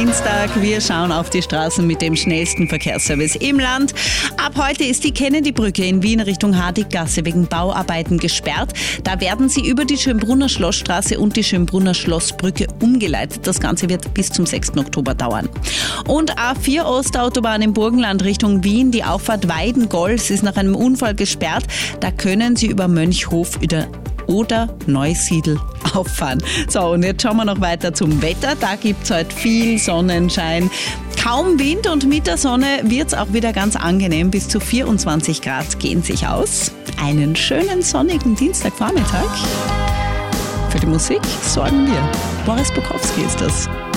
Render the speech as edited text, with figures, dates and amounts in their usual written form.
Dienstag. Wir schauen auf die Straßen mit dem schnellsten Verkehrsservice im Land. Ab heute ist die Kennedy-Brücke in Wien Richtung Hardiggasse wegen Bauarbeiten gesperrt. Da werden sie über die Schönbrunner Schlossstraße und die Schönbrunner Schlossbrücke umgeleitet. Das Ganze wird bis zum 6. Oktober dauern. Und A4 Ostautobahn im Burgenland Richtung Wien, die Auffahrt Weiden-Golz ist nach einem Unfall gesperrt. Da können Sie über Mönchhof oder Neusiedl auffahren. So, und jetzt schauen wir noch weiter zum Wetter. Da gibt es heute viel Sonnenschein. Kaum Wind und mit der Sonne wird es auch wieder ganz angenehm. Bis zu 24 Grad gehen sich aus. Einen schönen sonnigen Dienstagvormittag. Für die Musik sorgen wir. Boris Bukowski ist das.